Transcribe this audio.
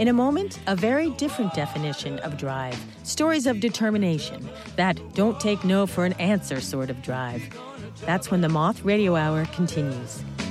In a moment, a very different definition of drive. Stories of determination. That don't take no for an answer sort of drive. That's when the Moth Radio Hour continues.